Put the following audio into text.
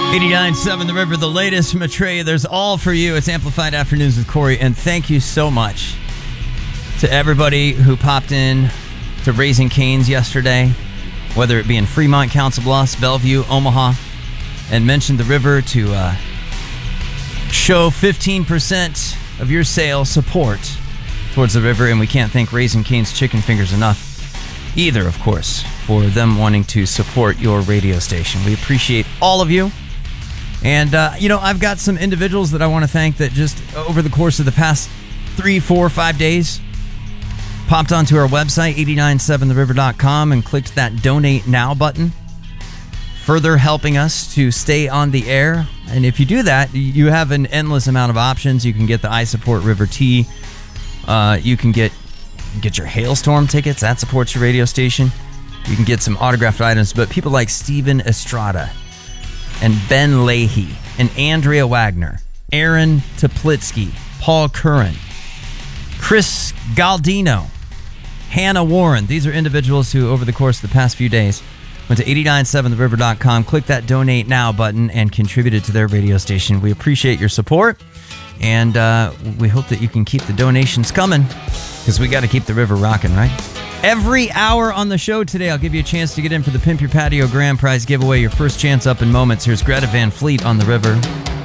89.7 The River, the latest from Maitreya. There's all for you. It's Amplified Afternoons with Corey, and thank you so much to everybody who popped in to Raising Cane's yesterday, whether it be in Fremont, Council Bluffs, Bellevue, Omaha, and mentioned the river to show 15% of your sales support towards the river, and we can't thank Raising Cane's Chicken Fingers enough either, of course, for them wanting to support your radio station. We appreciate all of you. And, I've got some individuals that I want to thank that just over the course of the past 3, 4, 5 days popped onto our website, 897theriver.com, and clicked that Donate Now button, further helping us to stay on the air. And if you do that, you have an endless amount of options. You can get the I Support River tee. You can get your Hailstorm tickets. That supports your radio station. You can get some autographed items. But people like Steven Estrada and Ben Leahy and Andrea Wagner, Aaron Teplitsky, Paul Curran, Chris Galdino, Hannah Warren. These are individuals who, over the course of the past few days, went to 897theriver.com, clicked that Donate Now button, and contributed to their radio station. We appreciate your support, and we hope that you can keep the donations coming, because we got to keep the river rocking, right? Every hour on the show today, I'll give you a chance to get in for the Pimp Your Patio Grand Prize giveaway. Your first chance up in moments. Here's Greta Van Fleet on the River.